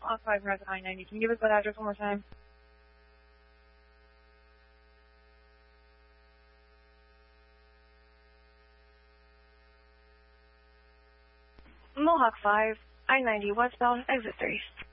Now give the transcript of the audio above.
Mohawk 5 North I-90. Can you give us that address one more time? Mohawk 5, I-90 westbound, exit 3.